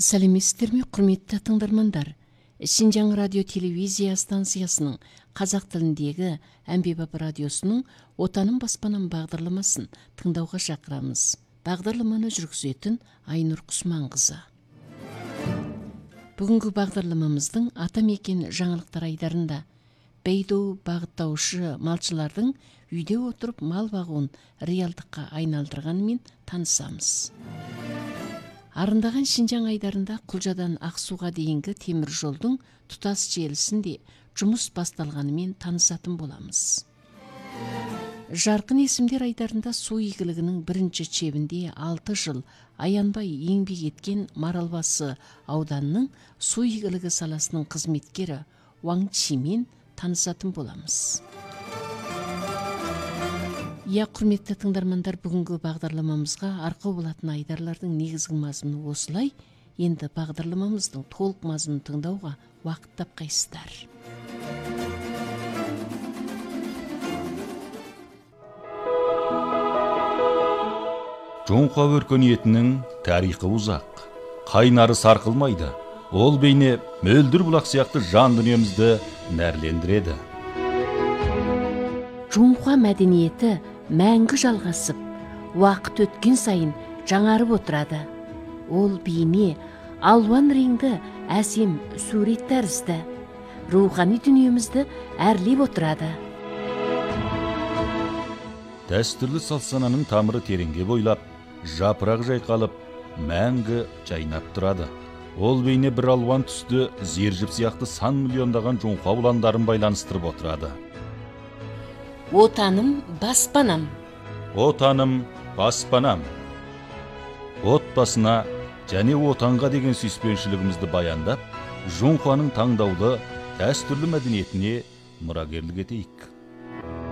Сәлеметсіздерме, құрметті тыңдармандар. Шинжаң радио телевизия станциясының қазақ тіліндегі әмбебап радиосының Отаным баспанам бағдарламасын тыңдауға шақырамыз. Бағдарламаны жүргізетін Айнұр Құсманқызы. Бүгінгі бағдарламамыздың атамекен жаңалықтар айдарында бейду бағыттаушы малшылардың үйде отырып мал бағуын реалдыққа айналдырғанымен танысамыз. Арындаған Шинжаң айдарында Құлжадан Ақсуға дейінгі темір жолдың тұтас желісінде жұмыс басталғанымен танысатын боламыз. Жарқын есімдер айдарында су игілігінің бірінші чебінде 6 жыл аянбай еңбек еткен Маралбасы ауданының су игілігі саласының қызметкері Уаң Чимен танысатын боламыз. Құрметті тыңдармандар, бүгінгі бағдарламамызға арқау болатын айдарлардың негізгі мазмұны осылай. Енді бағдарламамыздың толық мазмұнын тыңдауға уақыт тапқайсыздар. Жоңқа өркениетінің тарихы ұзақ. Қайнары сарқылмайды. Ол бейне мөлдір бұлақ сияқты жан дүниемізді нәрлендіреді. Жоңқа мәдениеті мәңгі жалғасып, уақыт өткен сайын жаңарып отырады. Ол бейне алуан реңді әсем сурет тәрізді, рухани дүниемізді әрлеп отырады. Дәстүрлі салт-сананың тамыры тереңге бойлап, жапырақ жайқалып, мәңгі жайнап тұрады. Ол бейне бір алуан түсті зержіп сияқты сан миллиондаған жоңқа ұландарын байланыстырып отырады. Отаным баспанам. Отаным баспанам. Отбасына және отанға деген сүйіспеншілігімізді баяндап, жоңқаның таңдаулы дәстүрлі мәдениетіне мұрагерлік етейік.